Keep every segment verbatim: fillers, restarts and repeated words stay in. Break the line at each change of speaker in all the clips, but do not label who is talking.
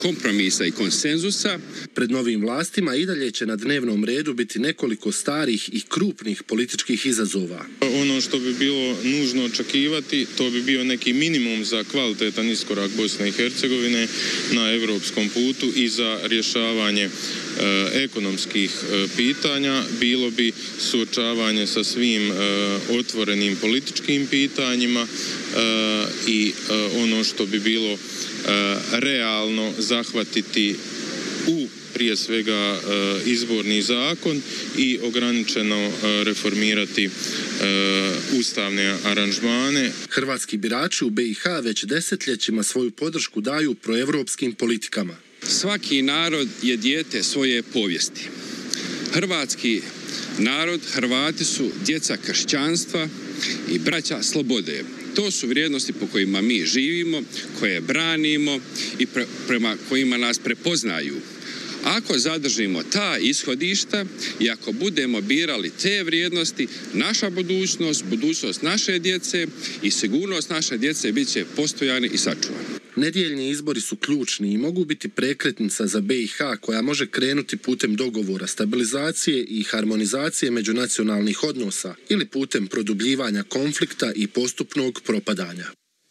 kompromisa i konsenzusa.
Pred novim vlastima i dalje će na dnevnom redu biti nekoliko starih i krupnih političkih izazova.
Ono što bi bilo nužno očekivati, to bi bio neki minimum za kvalitetan iskorak Bosne i Hercegovine na europskom putu i za rješavanje e, ekonomskih e, pitanja. Bilo bi suočavanje sa svim e, otvorenim političkim pitanjima e, i e, ono što bi bilo realno zahvatiti u prije svega izborni zakon i ograničeno reformirati ustavne aranžmane.
Hrvatski birači u B i H već desetljećima svoju podršku daju proevropskim politikama.
Svaki narod je dijete svoje povijesti. Hrvatski narod, Hrvati su djeca kršćanstva i braća slobode. To su vrijednosti po kojima mi živimo, koje branimo i pre, prema kojima nas prepoznaju. Ako zadržimo ta ishodišta i ako budemo birali te vrijednosti, naša budućnost, budućnost naše djece i sigurnost naše djece bit će postojani i sačuvani.
Nedjeljni izbori su ključni i mogu biti prekretnica za B i H koja može krenuti putem dogovora, stabilizacije i harmonizacije međunacionalnih odnosa ili putem produbljivanja konflikta i postupnog propadanja.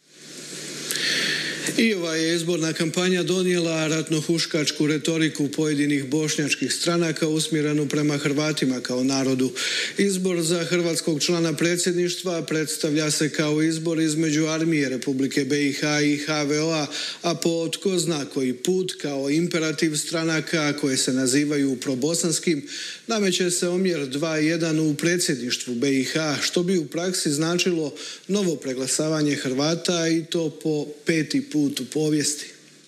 I ova je izborna kampanja donijela ratnohuškačku retoriku pojedinih bošnjačkih stranaka usmjerenu prema Hrvatima kao narodu. Izbor za hrvatskog člana predsjedništva predstavlja se kao izbor između Armije Republike B i H i H V O-a, a po tko zna koji put kao imperativ stranaka koje se nazivaju probosanskim, nameće se omjer dva jedan u predsjedništvu B i H, što bi u praksi značilo novo preglasavanje Hrvata i to po peti put u povijesti.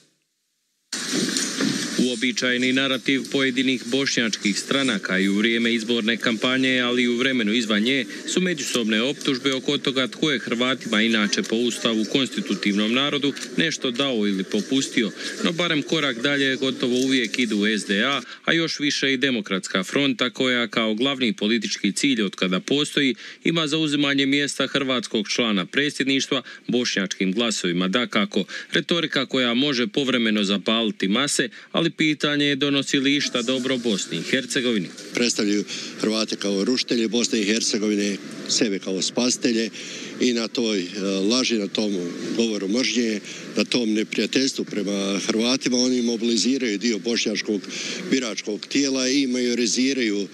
Uobičajeni narativ pojedinih bošnjačkih stranaka i u vrijeme izborne kampanje, ali i u vremenu izvan nje, su međusobne optužbe oko toga tko je Hrvatima inače po ustavu konstitutivnom narodu nešto dao ili popustio, no barem korak dalje gotovo uvijek idu S D A, a još više i Demokratska fronta koja kao glavni politički cilj od kada postoji ima zauzimanje mjesta hrvatskog člana predsjedništva bošnjačkim glasovima. Dakako, retorika koja može povremeno zapaliti mase, ali pitanje je donosi li išta dobro Bosni i Hercegovini.
Predstavljaju Hrvate kao rušitelje Bosne i Hercegovine, sebe kao spasitelje i na toj laži, na tom govoru mržnje, na tom neprijateljstvu prema Hrvatima oni mobiliziraju dio bošnjačkog biračkog tijela i majoriziraju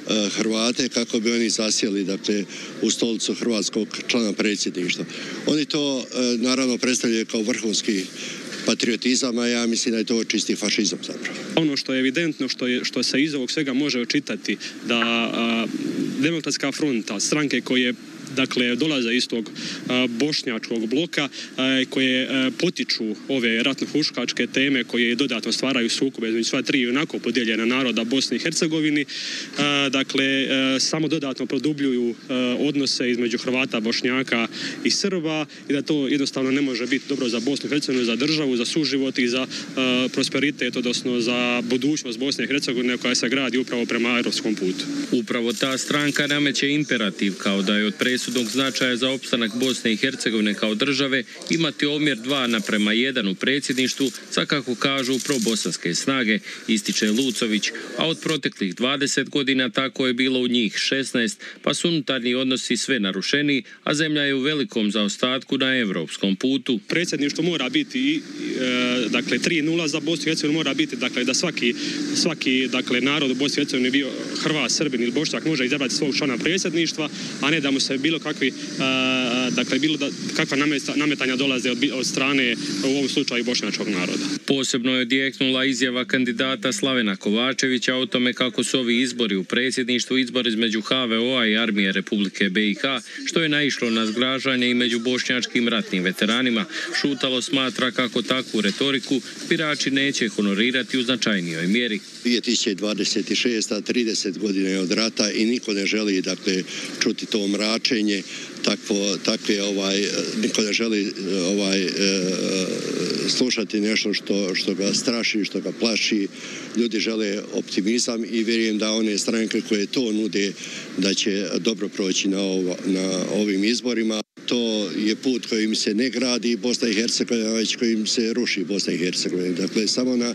Hrvate kako bi oni zasjeli, dakle, u stolicu hrvatskog člana predsjedništva. Oni to naravno predstavljaju kao vrhunski patriotizam, a ja mislim da je to čisti fašizam zapravo.
Ono što je evidentno, što, je, što se iz ovog svega može očitati, da a, Demokratska fronta, stranke koje dakle dolaze iz tog a, bošnjačkog bloka a, koje a, potiču ove ratno-huškačke teme koje dodatno stvaraju sukobe između sva tri onako podijeljena naroda Bosne i Hercegovini, a, dakle a, samo dodatno produbljuju a, odnose između Hrvata, Bošnjaka i Srba i da to jednostavno ne može biti dobro za Bosnu i Hercegovinu, za državu, za suživot i za a, prosperitet, odnosno za budućnost Bosne i Hercegovine koja se gradi upravo prema europskom putu.
Upravo ta stranka nameće imperativ kao da je od presudnog značaja za opstanak Bosne i Hercegovine kao države imati omjer dva naprema jedan u predsjedništvu sa, kako kažu, probosanske snage, ističe Lucović, a od proteklih dvadeset godina tako je bilo u njih šesnaest, pa su unutarnji odnosi sve narušeniji, a zemlja je u velikom zaostatku na europskom putu.
Predsjedništvo mora biti e, dakle tri nula za Bosnu i Hercegovinu, mora biti dakle da svaki svaki dakle narod u Bosni i Hercegovini, bio Hrvat, Srbin ili Bošnjak, može izabrati svog člana predsjedništva, a ne da mu se bilo kakvi a, dakle bilo da kakva nametanja dolaze od, od strane u ovom slučaju bošnjačkog naroda.
Posebno je odjeknula izjava kandidata Slavena Kovačevića o tome kako su ovi izbori u predsjedništvu izbor između H V O-a i Armije Republike B i H, što je naišlo na zgražanje i među bošnjačkim ratnim veteranima. Šutalo smatra kako takvu retoriku birači neće honorirati u značajnijoj mjeri.
dvije tisuće dvadeset šesta. trideset godina je od rata i niko ne želi dakle čuti to mračenje, takvo, takve ovaj, niko ne želi ovaj, e, slušati nešto što, što ga straši, što ga plaši. Ljudi žele optimizam i vjerujem da one stranke koje to nude da će dobro proći na, ovo, na ovim izborima. to je put kojim se ne gradi Bosna i Hercegovina, već kojim se ruši Bosna i Hercegovina. Dakle, samo na